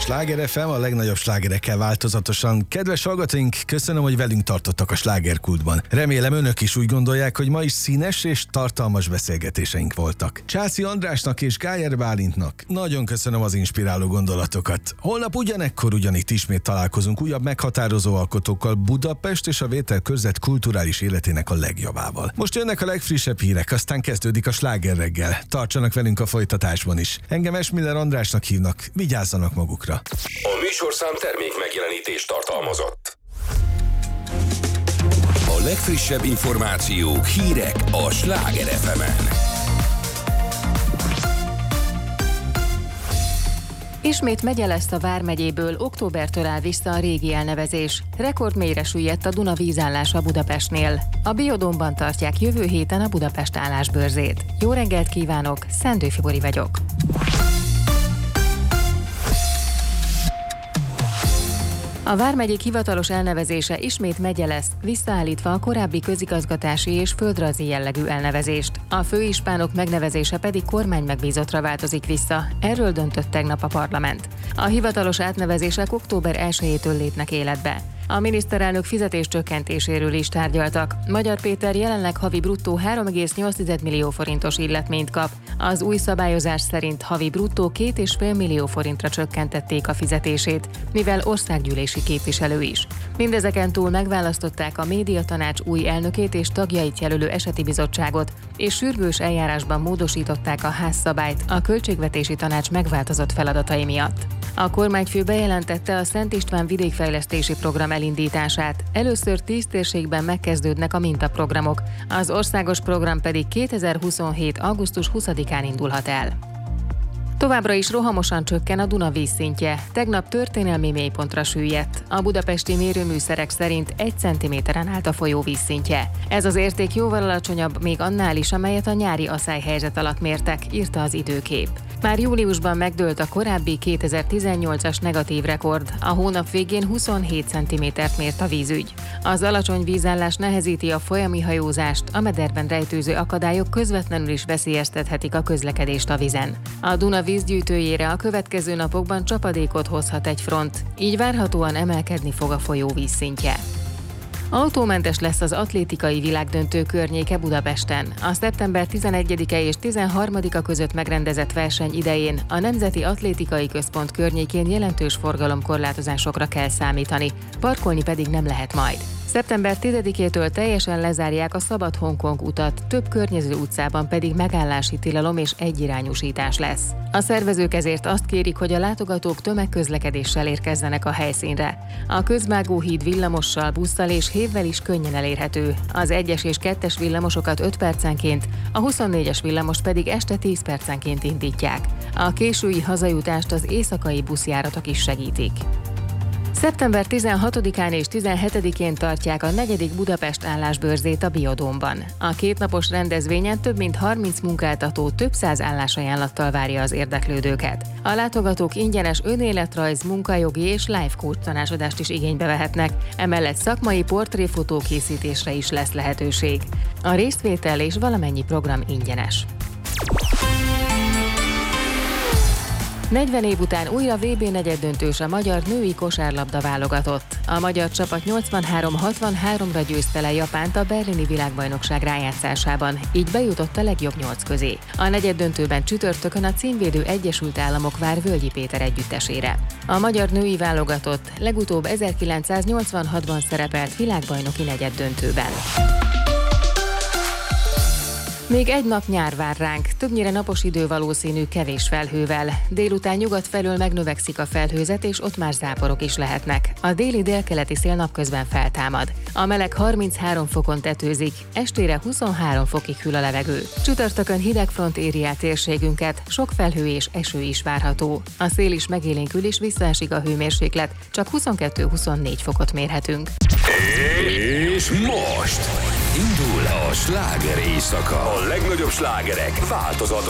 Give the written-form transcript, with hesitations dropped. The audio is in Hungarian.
Sláger FM, a legnagyobb slágerekkel változatosan. Kedves hallgatóink, köszönöm, hogy velünk tartottak a slágerkultban. Remélem önök is úgy gondolják, hogy ma is színes és tartalmas beszélgetéseink voltak. Csáci Andrásnak és Gájer Bálintnak nagyon köszönöm az inspiráló gondolatokat. Holnap ugyanekkor ugyanitt ismét találkozunk újabb meghatározó alkotókkal Budapest és a Vételkörzet kulturális életének a legjobbával. Most jönnek a legfrissebb hírek, aztán kezdődik a Sláger reggel. Tartsanak velünk a folytatásban is. Engem Esmiller Andrásnak hívnak, vigyázzanak magukra. A műsorszám termék megjelenítést tartalmazott. A legfrissebb információk, hírek a Sláger FM-en. Ismét megye lesz a Vármegyéből, októbertől áll vissza a régi elnevezés. Rekordmélyre süllyedt a Duna vízállása Budapestnél. A Biodómban tartják jövő héten a Budapest állásbörzét. Jó reggelt kívánok, Szendő Fibori vagyok. A Vármegyék hivatalos elnevezése ismét megye lesz, visszaállítva a korábbi közigazgatási és földrajzi jellegű elnevezést. A főispánok megnevezése pedig kormány megbízottra változik vissza. Erről döntött tegnap a parlament. A hivatalos átnevezések október 1-től lépnek életbe. A miniszterelnök fizetéscsökkentéséről is tárgyaltak. Magyar Péter jelenleg havi bruttó 3,8 millió forintos illetményt kap. Az új szabályozás szerint havi bruttó 2,5 millió forintra csökkentették a fizetését, mivel országgyűlési képviselő is. Mindezeken túl megválasztották a médiatanács új elnökét és tagjait jelölő eseti bizottságot, és sürgős eljárásban módosították a házszabályt a költségvetési tanács megváltozott feladatai miatt. A kormányfő bejelentette a Szent István vidékfejlesztési program elindítását. Először 10 térségben megkezdődnek a mintaprogramok, az országos program pedig 2027. augusztus 20-án indulhat el. Továbbra is rohamosan csökken a Duna vízszintje. Tegnap történelmi mélypontra süllyedt. A budapesti mérőműszerek szerint 1 cm-en állt a folyó vízszintje. Ez az érték jóval alacsonyabb még annál is, amelyet a nyári aszályhelyzet alatt mértek, írta az Időkép. Már júliusban megdőlt a korábbi 2018-as negatív rekord. A hónap végén 27 cm-t mért a vízügy. Az alacsony vízállás nehezíti a folyami hajózást, a mederben rejtőző akadályok közvetlenül is veszélyeztethetik a közlekedést a vízen. A Duna vízgyűjtőjére a következő napokban csapadékot hozhat egy front, így várhatóan emelkedni fog a folyó vízszintje. Autómentes lesz az atlétikai világdöntő környéke Budapesten. A szeptember 11-e és 13-a között megrendezett verseny idején a Nemzeti Atlétikai Központ környékén jelentős forgalomkorlátozásokra kell számítani, parkolni pedig nem lehet majd. Szeptember 10-től teljesen lezárják a Szabad Hongkong utat, több környező utcában pedig megállási tilalom és egyirányúsítás lesz. A szervezők ezért azt kérik, hogy a látogatók tömegközlekedéssel érkezzenek a helyszínre. A Közvágó híd villamossal, busszal és hévvel is könnyen elérhető. Az 1-es és 2-es villamosokat 5 percenként, a 24-es villamos pedig este 10 percenként indítják. A késői hazajutást az éjszakai buszjáratok is segítik. Szeptember 16-án és 17-én tartják a 4. Budapest állásbörzét a Biodómban. A kétnapos rendezvényen több mint 30 munkáltató több száz állásajánlattal várja az érdeklődőket. A látogatók ingyenes önéletrajz, munkajogi és life coach tanácsadást is igénybe vehetnek, emellett szakmai portréfotó készítésre is lesz lehetőség. A résztvétel és valamennyi program ingyenes. 40 év után újra VB negyeddöntős a magyar női kosárlabda válogatott. A magyar csapat 83-63-ra győzte le Japánt a berlini világbajnokság rájátszásában, így bejutott a legjobb 8 közé. A negyeddöntőben csütörtökön a címvédő Egyesült Államok vár Völgyi Péter együttesére. A magyar női válogatott legutóbb 1986-ban szerepelt világbajnoki negyeddöntőben. Még egy nap nyár vár ránk, többnyire napos idő valószínű kevés felhővel. Délután nyugat felől megnövekszik a felhőzet, és ott már záporok is lehetnek. A déli délkeleti szél napközben feltámad. A meleg 33 fokon tetőzik, estére 23 fokig hűl a levegő. Csütörtökön hideg front éri át térségünket, sok felhő és eső is várható. A szél is megélénkül és visszaesik a hőmérséklet, csak 22-24 fokot mérhetünk. És most indul a sláger éjszaka. A legnagyobb slágerek változatosan